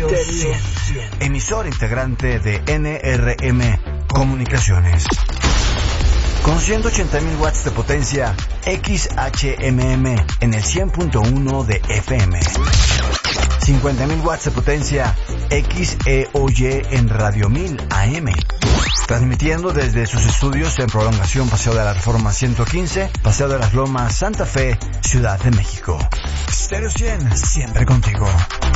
Stereo 100, emisor integrante de NRM Comunicaciones. Con 180.000 watts de potencia XHMM en el 100.1 de FM. 50.000 watts de potencia XEOY en Radio 1000 AM. Transmitiendo desde sus estudios en Prolongación Paseo de la Reforma 115, Paseo de las Lomas, Santa Fe, Ciudad de México. Stereo 100, siempre contigo.